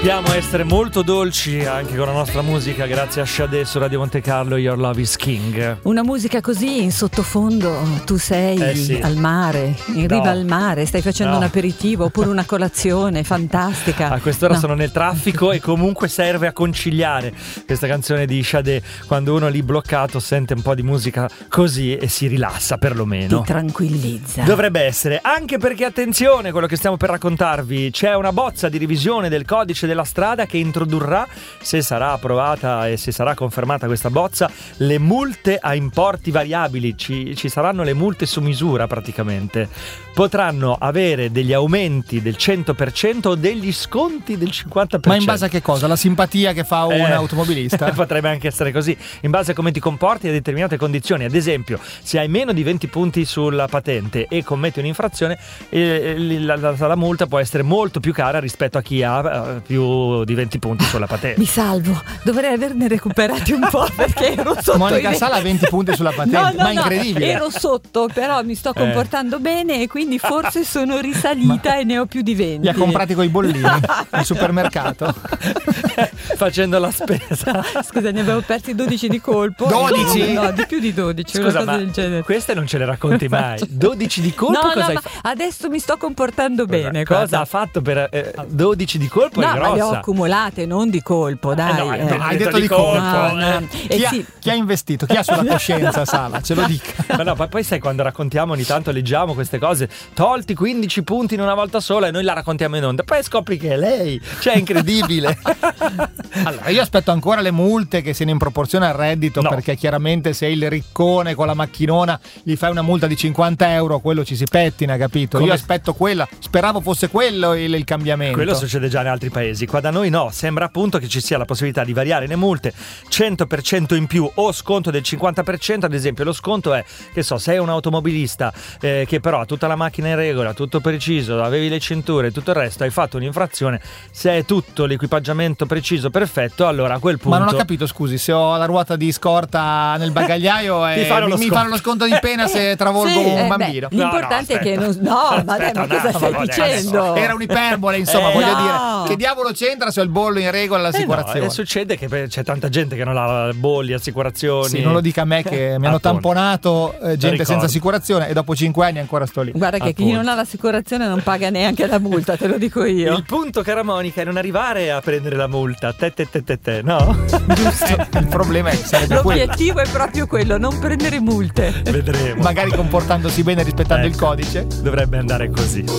Sappiamo essere molto dolci anche con la nostra musica, grazie a Sade su Radio Monte Carlo, Your Love is King. Una musica così in sottofondo, tu sei sì. al mare, in riva al mare, stai facendo un aperitivo oppure una colazione fantastica. A quest'ora sono nel traffico e comunque serve a conciliare questa canzone di Sade. Quando uno è lì bloccato sente un po' di musica così e si rilassa perlomeno. Ti tranquillizza. Dovrebbe essere, anche perché attenzione, quello che stiamo per raccontarvi, c'è una bozza di revisione del codice della strada che introdurrà, se sarà approvata e se sarà confermata questa bozza, le multe a importi variabili. Ci saranno le multe su misura praticamente. Potranno avere degli aumenti del 100% o degli sconti del 50%. Ma in base a che cosa? La simpatia che fa un automobilista? Potrebbe anche essere così, in base a come ti comporti a determinate condizioni. Ad esempio, se hai meno di 20 punti sulla patente e commetti un'infrazione, la multa può essere molto più cara rispetto a chi ha più di 20 punti sulla patente. Mi salvo, dovrei averne recuperati un po' perché ero sotto. Monica Sala ha 20 punti sulla patente, ma incredibile. Ero sotto, però mi sto comportando bene e quindi forse sono risalita e ne ho più di 20. Li ha comprati coi bollini al supermercato facendo la spesa. Scusa, ne avevo persi 12 di colpo. 12? No, di più di 12. Scusa, ma del genere. Queste non ce le racconti mai. 12 di colpo? No, cosa hai adesso mi sto comportando bene. Cosa ha fatto per 12 di colpo? No, è grossa. ma le ho accumulate, non di colpo, dai. Hai detto di colpo. Chi ha investito? Chi ha sulla coscienza, Sala? Ce lo dica. Ma no, poi sai, quando raccontiamo ogni tanto leggiamo queste cose, tolti 15 punti in una volta sola e noi la raccontiamo in onda, poi scopri che è lei, cioè è incredibile. Allora, io aspetto ancora le multe che siano in proporzione al reddito, perché chiaramente se il riccone con la macchinona gli fai una multa di 50 euro, quello ci si pettina, capito? Io aspetto quella, speravo fosse quello il cambiamento. Quello succede già in altri paesi, qua da noi no, sembra appunto che ci sia la possibilità di variare le multe, 100% in più o sconto del 50%. Ad esempio lo sconto è, che so, sei un automobilista che però ha tutta la macchina in regola, tutto preciso, avevi le cinture, tutto il resto, hai fatto un'infrazione, se è tutto l'equipaggiamento preciso, perfetto, allora a quel punto... Ma non ho capito, scusi, se ho la ruota di scorta nel bagagliaio mi fanno lo sconto di pena se travolgo un bambino. L'importante è che non... No, ma cosa stai dicendo? Era un'iperbole, insomma, voglio dire, che diavolo c'entra se ho il bollo in regola l'assicurazione? Succede che c'è tanta gente che non ha bolli, assicurazioni. Sì, non lo dica a me che mi hanno tamponato gente senza assicurazione e dopo 5 anni ancora sto lì. Guarda che chi non ha l'assicurazione non paga neanche la multa, te lo dico io. Il punto, cara Monica, è non arrivare a prendere la multa, no? Giusto. Il problema è che sarebbe l'obiettivo è proprio quello, non prendere multe. Vedremo. Magari comportandosi bene, rispettando il codice. Dovrebbe andare così.